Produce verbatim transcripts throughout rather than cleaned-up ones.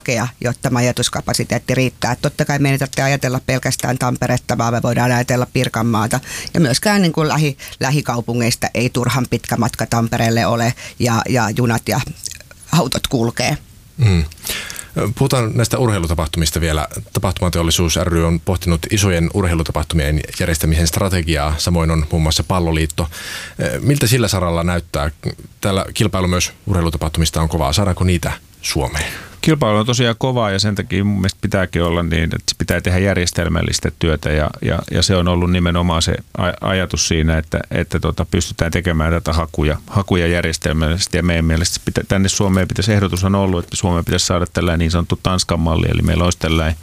jotta majoituskapasiteetti riittää. Totta kai meidän tarvitsee ajatella pelkästään Tamperetta, vaan me voidaan ajatella Pirkanmaata. Ja myöskään niin kuin lähi, lähikaupungeista ei turhan pitkä matka Tampereelle ole ja, ja junat ja autot kulkee. Mm. Puhutaan näistä urheilutapahtumista vielä. Tapahtumateollisuus ry on pohtinut isojen urheilutapahtumien järjestämisen strategiaa. Samoin on muun muassa Palloliitto. Miltä sillä saralla näyttää? Täällä kilpailu myös urheilutapahtumista on kovaa. Saadaanko niitä Suomeen? Kilpailu on tosiaan kovaa ja sen takia mun mielestä pitääkin olla niin, että se pitää tehdä järjestelmällistä työtä ja, ja, ja se on ollut nimenomaan se ajatus siinä, että, että tota, pystytään tekemään tätä hakuja, hakuja järjestelmällisesti ja meidän mielestä pitä, tänne Suomeen pitäisi, ehdotus on ollut, että Suomeen pitäisi saada tällainen niin sanottu Tanskan malli, eli meillä olisi tällainen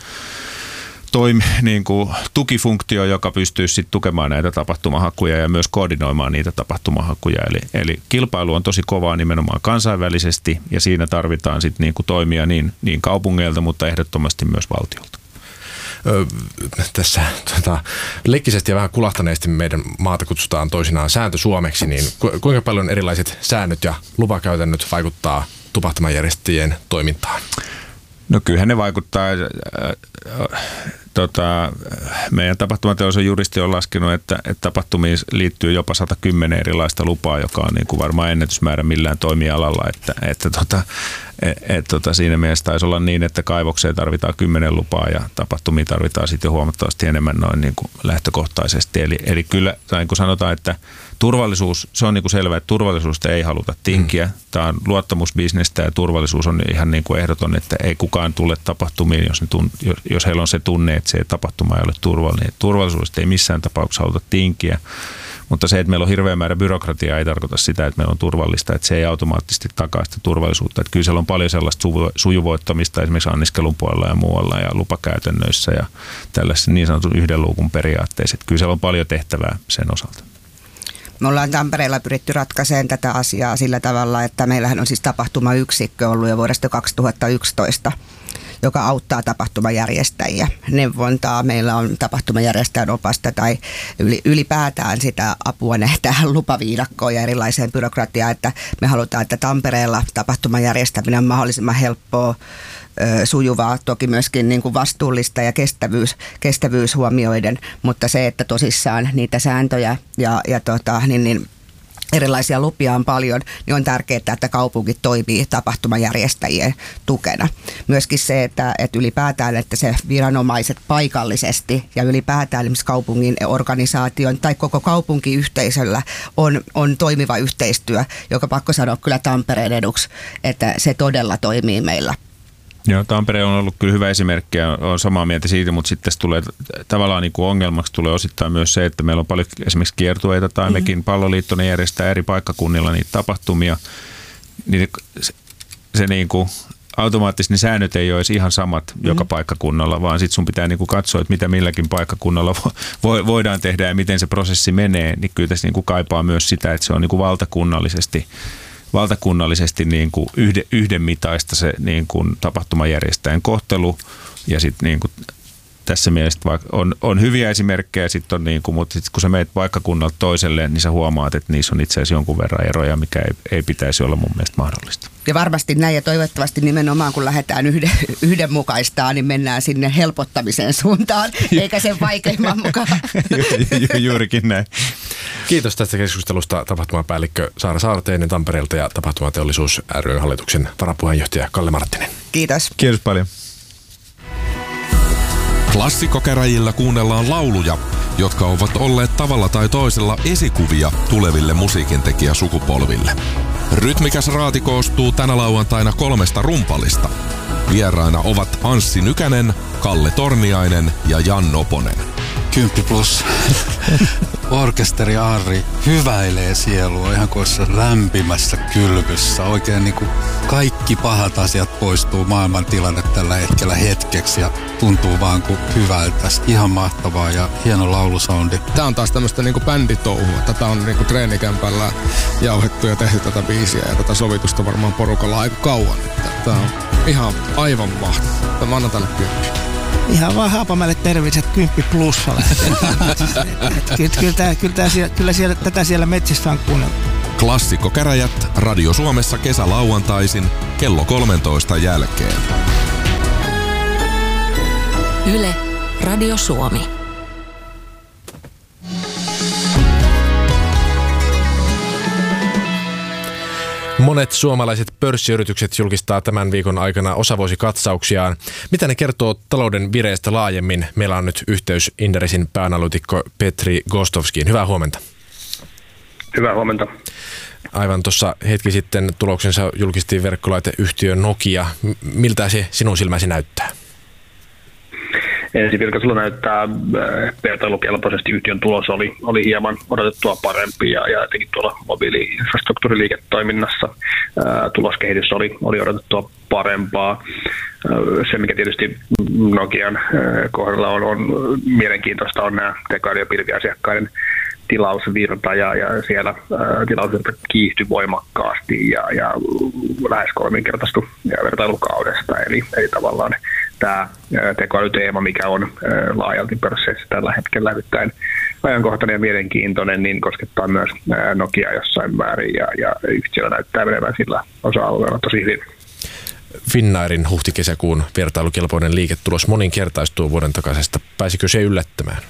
toimi, niin kuin tukifunktio, joka pystyy sitten tukemaan näitä tapahtumahakuja ja myös koordinoimaan niitä tapahtumahakuja. Eli, eli kilpailu on tosi kovaa nimenomaan kansainvälisesti ja siinä tarvitaan sitten niin kuin toimia niin, niin kaupungeilta, mutta ehdottomasti myös valtiolta. Öö, tässä tota, leikkisesti ja vähän kulahtaneesti meidän maata kutsutaan toisinaan sääntö suomeksi, niin ku, kuinka paljon erilaiset säännöt ja lupakäytännöt vaikuttaa tapahtumajärjestäjien toimintaan? No kyllähän ne vaikuttaa. Äh, tota, meidän tapahtumateollisuuden juristi on laskenut, että, että tapahtumiin liittyy jopa sata kymmenen erilaista lupaa, joka on niin kuin varmaan ennätysmäärä millään toimialalla. Että, että tota, et, et, tota, siinä mielessä taisi olla niin, että kaivokseen tarvitaan kymmenen lupaa ja tapahtumiin tarvitaan sitten huomattavasti enemmän noin niin kuin lähtökohtaisesti. Eli, eli kyllä, niin kuin sanotaan, että turvallisuus, se on niin kuin selvää, että turvallisuusta ei haluta tinkiä. Mm. Tämä on luottamusbisnestä ja turvallisuus on ihan niin kuin ehdoton, että ei kukaan tule tapahtumiin, jos, ne tun, jos heillä on se tunne, että se tapahtuma ei ole turvallinen. Turvallisuudesta ei missään tapauksessa haluta tinkiä, mutta se, että meillä on hirveä määrä byrokratiaa, ei tarkoita sitä, että meillä on turvallista, että se ei automaattisesti takaa sitä turvallisuutta. Että kyllä siellä on paljon sellaista sujuvoittamista esimerkiksi anniskelun puolella ja muualla ja lupakäytännöissä ja tällaisessa niin sanotun yhden luukun periaatteessa. Että kyllä siellä on paljon tehtävää sen osalta. Me ollaan Tampereella pyritty ratkaisemaan tätä asiaa sillä tavalla, että meillähän on siis tapahtumayksikkö ollut jo vuodesta kaksituhattayksitoista, joka auttaa tapahtumajärjestäjiä. Neuvontaa, meillä on tapahtumajärjestäjän opasta tai ylipäätään sitä apua tähän lupaviidakkoon ja erilaiseen byrokratiaan, että me halutaan, että Tampereella tapahtumajärjestäminen on mahdollisimman helppoa, sujuvaa, toki myöskin niin kuin vastuullista ja kestävyys, kestävyys huomioiden, mutta se, että tosissaan niitä sääntöjä ja, ja tota, niin, niin erilaisia lupia on paljon, niin on tärkeää, että kaupunki toimii tapahtumajärjestäjien tukena. Myöskin se, että, että ylipäätään, että se viranomaiset paikallisesti ja ylipäätään esimerkiksi kaupungin organisaation tai koko kaupunkiyhteisöllä on, on toimiva yhteistyö, joka pakko sanoa kyllä Tampereen eduksi, että se todella toimii meillä. Joo, Tampere on ollut kyllä hyvä esimerkki ja on samaa mieltä siitä, mutta sitten tässä tulee tavallaan niin kuin ongelmaksi tulee osittain myös se, että meillä on paljon esimerkiksi kiertueita tai mm-hmm. mekin Palloliitto ne järjestää eri paikkakunnilla niitä tapahtumia. Niin se, se niin kuin automaattisesti ne säännöt ei ole ihan samat mm-hmm. joka paikkakunnalla, vaan sitten sun pitää niin kuin katsoa, että mitä milläkin paikkakunnalla vo, voidaan tehdä ja miten se prosessi menee. Niin kyllä tässä niin kuin kaipaa myös sitä, että se on niin kuin valtakunnallisesti valtakunnallisesti niin kuin yhden, yhdenmitaista se niin kuin tapahtumajärjestäjän kohtelu ja sitten niin kuin tässä mielessä on, on hyviä esimerkkejä, sit on niin kuin, mutta sit kun sä meet paikkakunnalta toiselle, niin sä huomaat, että niissä on itse asiassa jonkun verran eroja, mikä ei, ei pitäisi olla mun mielestä mahdollista. Ja varmasti näin ja toivottavasti nimenomaan kun lähdetään yhden, yhdenmukaistaan, niin mennään sinne helpottamisen suuntaan, eikä sen vaikeimman mukaan. Ju, ju, juurikin näin. Kiitos tästä keskustelusta tapahtumapäällikkö Saara Saarteinen Tampereelta ja Tapahtumateollisuus ry:n hallituksen varapuheenjohtaja Kalle Marttinen. Kiitos. Kiitos paljon. Klassikkokäräjillä kuunnellaan lauluja, jotka ovat olleet tavalla tai toisella esikuvia tuleville musiikintekijäsukupolville. Rytmikäs raati koostuu tänä lauantaina kolmesta rumpalista. Vieraina ovat Anssi Nykänen, Kalle Torniainen ja Jan Noponen. Kymppi plus. Orkesteri Arri hyväilee sielua ihan kuin lämpimässä kylpyssä. Oikein niin kuin kaikki pahat asiat poistuu maailman tilanne tällä hetkellä hetkeksi ja tuntuu vaan kuin hyvältä. Ihan mahtavaa ja hieno laulusoundi. Tää on taas tämmöistä niinku bänditouhua. Tätä on niinku treenikämpällä jauhettu ja tehty tätä biisiä ja tätä sovitusta varmaan porukalla aika kauan. Että tää on ihan aivan mahtavaa. Mä annan tälle kymppi. Ihan vaan Haapamäelle terveiset kymppi plussalle. kyllä, kyllä, kyllä, kyllä siellä, tätä siellä metsissä on kuunneltu. Klassikkokäräjät Radio Suomessa kesälauantaisin kello kolmentoista jälkeen. Yle, Radio Suomi. Monet suomalaiset pörssiyritykset julkistaa tämän viikon aikana osavuosikatsauksiaan. Mitä ne kertoo talouden vireestä laajemmin? Meillä on nyt yhteys Inderesin pääanalytikko Petri Gostovskiin. Hyvää huomenta. Hyvää huomenta. Aivan tuossa hetki sitten tuloksensa julkisti verkkolaiteyhtiö Nokia. Miltä se sinun silmäsi näyttää? Ensivilkaisulla näyttää vertailukelpoisesti yhtiön tulos oli, oli hieman odotettua parempi ja, ja etenkin tuolla mobiili-infrastruktuuriliiketoiminnassa ää, tuloskehitys oli, oli odotettua parempaa. Ää, se, mikä tietysti Nokian ää, kohdalla on, on mielenkiintoista, on nämä tekoäly- ja pilviasiakkaiden tilausvirta ja, ja siellä ää, tilausvirta kiihtyi voimakkaasti ja, ja lähes kolminkertaistui vertailukaudesta. Eli, eli tavallaan tämä tekoälyteema, mikä on ää, laajalti pörsseissä tällä hetkellä erittäin ajankohtainen ja mielenkiintoinen, niin koskettaa myös ää, Nokia jossain määrin ja, ja yhtiöllä näyttää menevän sillä osa-alueella tosi hyvin. Finnairin huhti-kesäkuun vertailukelpoinen liiketulos moninkertaistuu vuoden takaisesta. Pääsikö se yllättämään?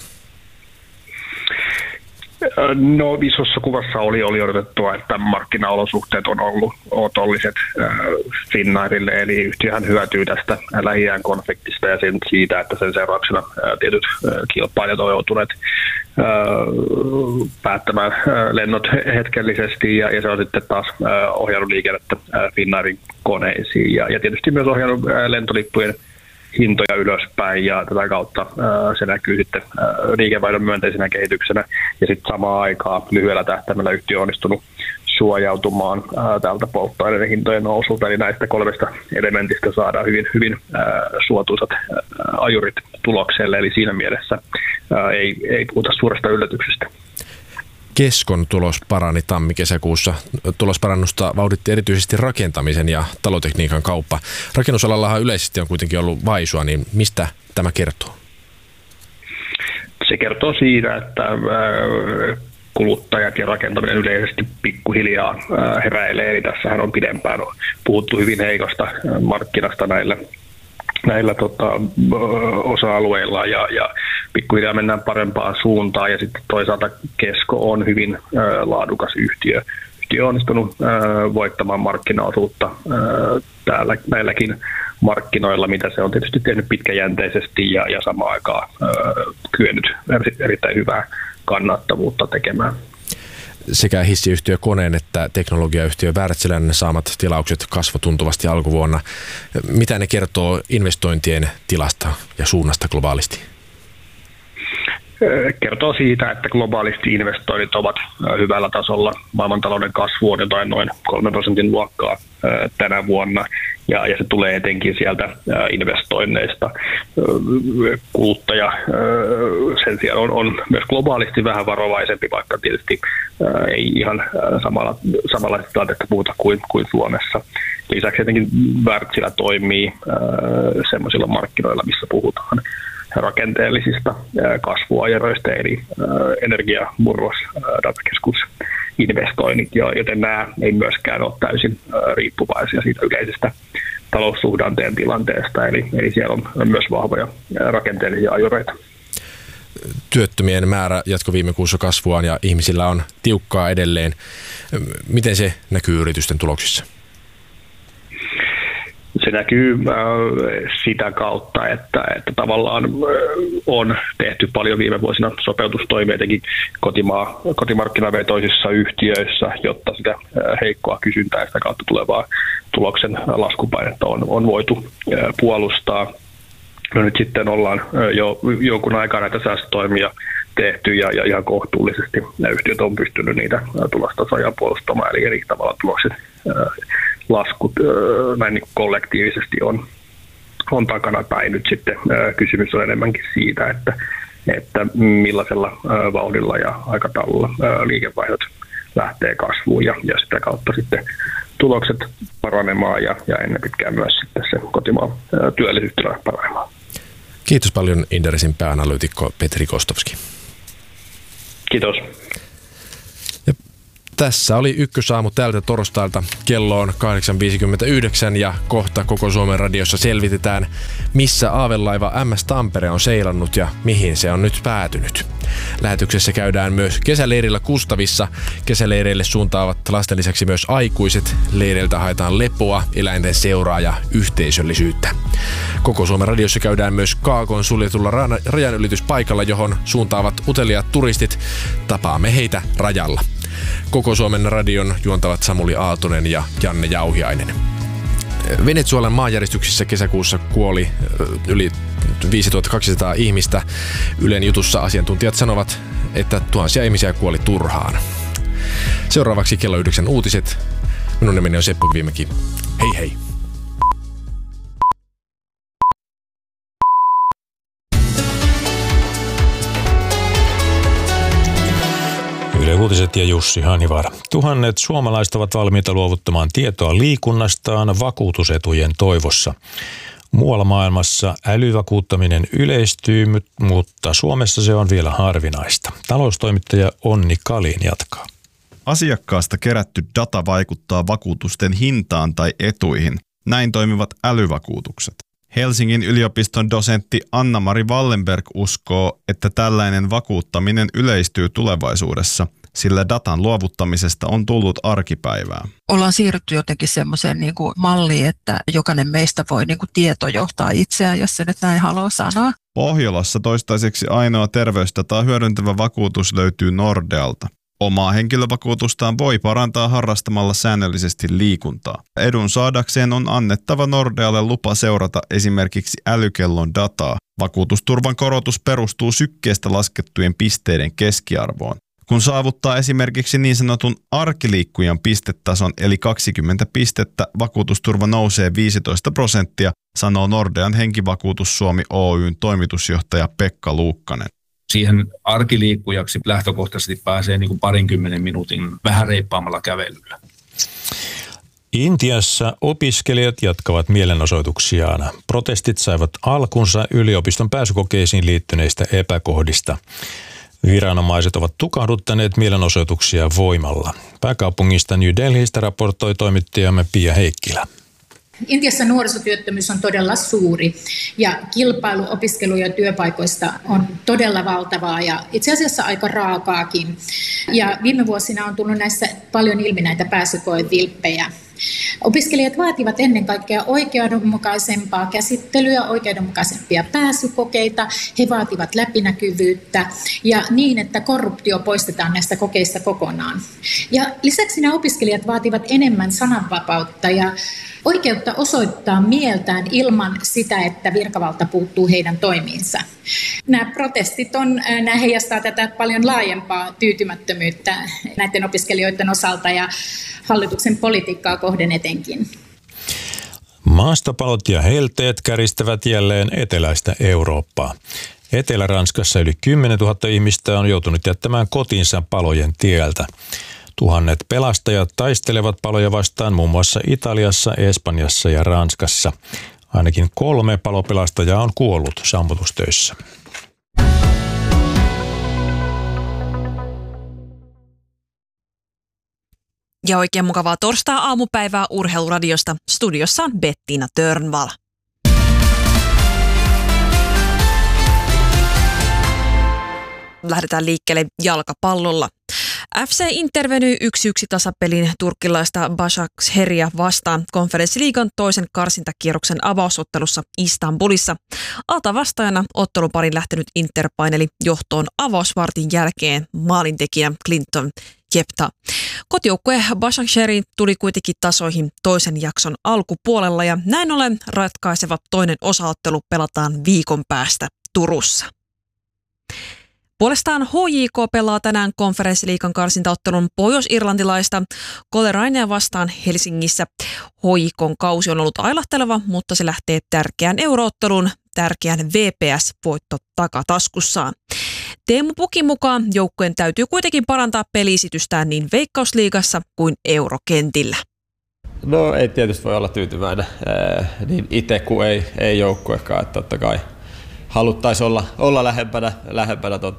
No isossa kuvassa oli, oli odotettua, että markkinaolosuhteet on ollut otolliset äh, Finnairille, eli yhtiöhän hyötyy tästä Lähi-idän konfliktista ja sen siitä, että sen seurauksena äh, tietyt äh, kilpailijat ovat joutuneet äh, päättämään äh, lennot hetkellisesti ja, ja se on sitten taas äh, ohjannut liikennettä äh, Finnairin koneisiin ja, ja tietysti myös ohjannut äh, lentolippujen hintoja ylöspäin ja tätä kautta ää, se näkyy sitten ää, liikevaihdon myönteisenä kehityksenä ja sitten samaan aikaan lyhyellä tähtäimellä yhtiö on onnistunut suojautumaan ää, tältä polttoaineiden hintojen nousulta, eli näistä kolmesta elementistä saadaan hyvin, hyvin ää, suotuisat ää, ajurit tulokselle, eli siinä mielessä ää, ei, ei puhuta suuresta yllätyksestä. Keskon tulos parani tammi-kesäkuussa. Tulosparannusta vauhditti erityisesti rakentamisen ja talotekniikan kauppa. Rakennusalallahan yleisesti on kuitenkin ollut vaisua, niin mistä tämä kertoo? Se kertoo siitä, että kuluttajat ja rakentaminen yleisesti pikkuhiljaa heräilee. Eli tässähän on pidempään puhuttu hyvin heikosta markkinasta näillä näillä tota, osa-alueilla ja, ja pikkuhiljaa mennään parempaan suuntaan ja sitten toisaalta Kesko on hyvin ä, laadukas yhtiö. Yhtiö on onnistunut ä, voittamaan markkinaosuutta ä, täällä näilläkin markkinoilla, mitä se on tietysti tehnyt pitkäjänteisesti ja, ja samaan aikaan ä, kyennyt erittäin hyvää kannattavuutta tekemään. Sekä hissiyhtiö Koneen että teknologiayhtiö Wärtsilän saamat tilaukset kasvoi tuntuvasti alkuvuonna. Mitä ne kertoo investointien tilasta ja suunnasta globaalisti? Kertoo siitä, että globaalisti investoinnit ovat hyvällä tasolla. Maailmantalouden kasvu on jotain noin kolmen prosentin luokkaa tänä vuonna. Ja, ja se tulee etenkin sieltä investoinneista. Kuluttaja sen sijaan on, on myös globaalisti vähän varovaisempi, vaikka tietysti ei ihan samalla, samanlaisesta tilanteesta puhuta kuin, kuin Suomessa. Lisäksi etenkin Wärtsilä toimii sellaisilla markkinoilla, missä puhutaan rakenteellisista kasvuajeroista, eli energiamurros, datakeskus, investoinnit, joten nämä ei myöskään ole täysin riippuvaisia siitä yleisestä taloussuhdanteen tilanteesta, eli, eli siellä on myös vahvoja rakenteellisia ajureita. Työttömien määrä jatkoi viime kuussa kasvuaan ja ihmisillä on tiukkaa edelleen. Miten se näkyy yritysten tuloksissa? Se näkyy äh, sitä kautta, että, että tavallaan äh, on tehty paljon viime vuosina sopeutustoimia etenkin kotimaa, kotimarkkinavetoisissa yhtiöissä, jotta sitä äh, heikkoa kysyntää ja sitä kautta tulevaa tuloksen laskupainetta on, on voitu äh, puolustaa. No nyt sitten ollaan äh, jo jonkun aikaa näitä säästötoimia tehty ja, ja ihan kohtuullisesti nämä yhtiöt on pystynyt niitä äh, tulostasoja puolustamaan, eli eri tavalla tulokset äh, laskut näin niin kollektiivisesti on, on takana päin. Nyt sitten kysymys on enemmänkin siitä, että, että millaisella vauhdilla ja aikataululla liikevaihdot lähtee kasvuun ja, ja sitä kautta sitten tulokset paranemaan ja, ja ennen pitkään myös sitten se kotimaan työllisyys tulee paranemaan. Kiitos paljon Inderesin pääanalyytikko Petri Gostovski. Kiitos. Ja Tässä oli Ykkösaamu tältä torstailta. Kello on kahdeksan viisikymmentäyhdeksän ja kohta koko Suomen radiossa selvitetään, missä aavelaiva M S Tampere on seilannut ja mihin se on nyt päätynyt. Lähetyksessä käydään myös kesäleirillä Kustavissa. Kesäleireille suuntaavat lasten lisäksi myös aikuiset. Leireiltä haetaan lepoa, eläinten seuraa ja yhteisöllisyyttä. Koko Suomen radiossa käydään myös Kaakon suljetulla rajanylityspaikalla, johon suuntaavat uteliaat turistit. Tapaamme heitä rajalla. Koko Suomen radion juontavat Samuli Aaltonen ja Janne Jauhiainen. Venezuelan maanjäristyksissä kesäkuussa kuoli yli viisituhattakaksisataa ihmistä. Ylen jutussa asiantuntijat sanovat, että tuhansia ihmisiä kuoli turhaan. Seuraavaksi kello yhdeksän uutiset. Minun nimeni on Seppo Viimäki. Hei hei! Yle Uutiset ja Jussi Hanivaara. Tuhannet suomalaiset ovat valmiita luovuttamaan tietoa liikunnastaan vakuutusetujen toivossa. Muualla maailmassa älyvakuuttaminen yleistyy, mutta Suomessa se on vielä harvinaista. Taloustoimittaja Onni Kalin jatkaa. Asiakkaasta kerätty data vaikuttaa vakuutusten hintaan tai etuihin. Näin toimivat älyvakuutukset. Helsingin yliopiston dosentti Anna-Mari Wallenberg uskoo, että tällainen vakuuttaminen yleistyy tulevaisuudessa, sillä datan luovuttamisesta on tullut arkipäivää. Ollaan siirrytty jotenkin semmoiseen niin kuin malliin, että jokainen meistä voi niin kuin tietojohtaa itseään, jos se nyt näin haluaa sanoa. Pohjolassa toistaiseksi ainoa terveysdataa hyödyntävä vakuutus löytyy Nordealta. Omaa henkilövakuutustaan voi parantaa harrastamalla säännöllisesti liikuntaa. Edun saadakseen on annettava Nordealle lupa seurata esimerkiksi älykellon dataa. Vakuutusturvan korotus perustuu sykkeestä laskettujen pisteiden keskiarvoon. Kun saavuttaa esimerkiksi niin sanotun arkiliikkujan pistetason eli kaksikymmentä pistettä, vakuutusturva nousee viisitoista prosenttia, sanoo Nordean henkivakuutus Suomi Oy:n toimitusjohtaja Pekka Luukkanen. Siihen arkiliikkujaksi lähtökohtaisesti pääsee niin kuin parinkymmenen minuutin vähän reippaamalla kävelyllä. Intiassa opiskelijat jatkavat mielenosoituksiaan. Protestit saivat alkunsa yliopiston pääsykokeisiin liittyneistä epäkohdista. Viranomaiset ovat tukahduttaneet mielenosoituksia voimalla. Pääkaupungista New Delhistä raportoi toimittajamme Pia Heikkilä. Intiassa nuorisotyöttömyys on todella suuri ja kilpailu opiskelu- ja työpaikoista on todella valtavaa ja itse asiassa aika raakaakin. Ja viime vuosina on tullut näissä paljon ilmi näitä pääsykoevilppejä. Opiskelijat vaativat ennen kaikkea oikeudenmukaisempaa käsittelyä, oikeudenmukaisempia pääsykokeita. He vaativat läpinäkyvyyttä ja niin, että korruptio poistetaan näistä kokeista kokonaan. Ja lisäksi nämä opiskelijat vaativat enemmän sananvapautta ja oikeutta osoittaa mieltään ilman sitä, että virkavalta puuttuu heidän toimiinsa. Nämä protestit on, nämä heijastaa tätä paljon laajempaa tyytymättömyyttä näiden opiskelijoiden osalta ja hallituksen politiikkaa kohden etenkin. Maastopalot ja helteet käristävät jälleen eteläistä Eurooppaa. Etelä-Ranskassa yli kymmenen tuhatta ihmistä on joutunut jättämään kotinsa palojen tieltä. Tuhannet pelastajat taistelevat paloja vastaan muun muassa Italiassa, Espanjassa ja Ranskassa. Ainakin kolme palopelastajaa on kuollut sammutustöissä. Ja oikein mukavaa torstai-aamupäivää Urheiluradiosta. Studiossa on Bettina Törnvall. Lähdetään liikkeelle jalkapallolla. F C Inter venyi yksi yksi tasapelin turkkilaista Başakşehir'ia vastaan konferenssiliigan toisen karsintakierroksen avausottelussa Istanbulissa. Alta vastaajana otteluparin lähtenyt Inter paineli johtoon avausvartin jälkeen maalintekijä Clinton Jepta. Kotijoukkue Başakşehir tuli kuitenkin tasoihin toisen jakson alkupuolella ja näin ollen ratkaiseva toinen osaottelu pelataan viikon päästä Turussa. Puolestaan H J K pelaa tänään konferenssiliigan karsintaottelun pohjois-irlantilaista Colerainea vastaan Helsingissä. H J K:n kausi on ollut ailahteleva, mutta se lähtee tärkeään eurootteluun, tärkeän V P S-voitto takataskussaan. Teemu Pukin mukaan joukkueen täytyy kuitenkin parantaa peliesitystään niin Veikkausliigassa kuin eurokentillä. No ei tietysti voi olla tyytyväinen, ee, niin itse kuin ei, ei joukkuekaan, että totta kai haluttaisiin olla, olla lähempänä, lähempänä tota,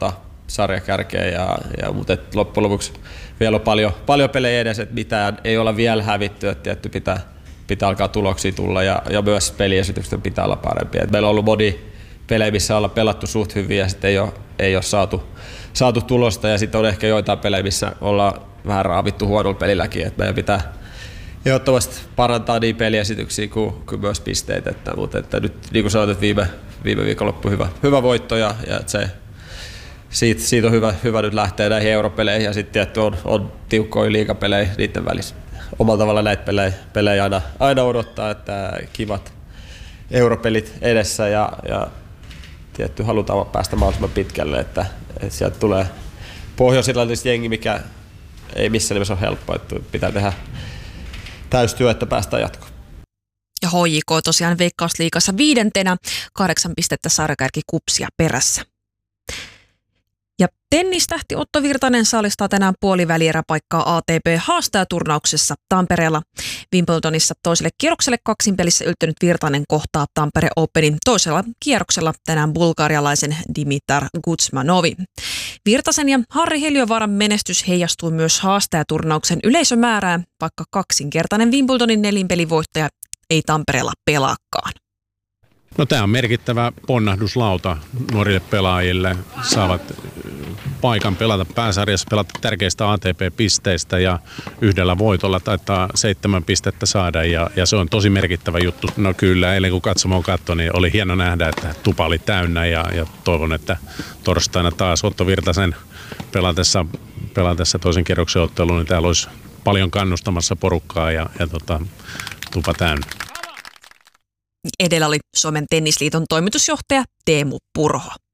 sarjakärkeen, ja, ja, mutta et loppujen lopuksi vielä on paljon, paljon pelejä edessä, että mitään ei olla vielä hävitty, että tietty pitää, pitää alkaa tuloksia tulla ja, ja myös peliesitykset pitää olla parempia. Et meillä on ollut moni pelejä, missä ollaan pelattu suht hyvin ja sitten ei ole, ei ole saatu, saatu tulosta, ja sitten on ehkä joitain pelejä, missä ollaan vähän raavittu huonolla pelilläkin, että meidän pitää ehdottomasti parantaa niin peliesityksiä kuin, kuin myös pisteitä, että, mutta että nyt niin kuin sanoit, että viime, viime viikonloppu hyvä, hyvä voitto, ja, ja se, siitä, siitä on hyvä, hyvä nyt lähteä näihin europeleihin, ja sitten tietty on, on tiukkoja liigapelejä niiden välissä. Omalla tavalla näitä pelejä, pelejä aina, aina odottaa, että kivat europelit edessä, ja, ja tietty halutaan päästä mahdollisimman pitkälle, että, että sieltä tulee Pohjois-Irlantista jengi, mikä ei missään nimessä ole helppoa, että pitää tehdä täystyö, että päästään jatkoon. Ja H J K tosiaan Veikkausliigassa viidentenä, kahdeksan pistettä sarjakärki Kupsia perässä. Ja tennistähti Otto Virtanen saalistaa tänään puolivälieräpaikkaa A T P-haastajaturnauksessa Tampereella. Wimbledonissa toiselle kierrokselle kaksinpelissä yltynyt Virtanen kohtaa Tampere Openin toisella kierroksella tänään bulgarialaisen Dimitar Guzmanovin. Virtasen ja Harri Heliövaaran menestys heijastuu myös haastajaturnauksen yleisömäärään, vaikka kaksinkertainen Wimbledonin nelinpelivoittaja ei Tampereella pelaakaan. No, tämä on merkittävä ponnahduslauta nuorille pelaajille. Saavat paikan pelata pääsarjassa, pelata tärkeistä A T P-pisteistä, ja yhdellä voitolla taitaa seitsemän pistettä saada, ja, ja se on tosi merkittävä juttu. No kyllä, eilen kun katsomaan katsoi, niin oli hieno nähdä, että tupa oli täynnä, ja, ja toivon, että torstaina taas Otto Virtasen pelatessa, pelatessa toisen kierroksen ottelun, niin täällä olisi paljon kannustamassa porukkaa ja, ja tota, tupa täynnä. Edellä oli Suomen tennisliiton toimitusjohtaja Teemu Purho.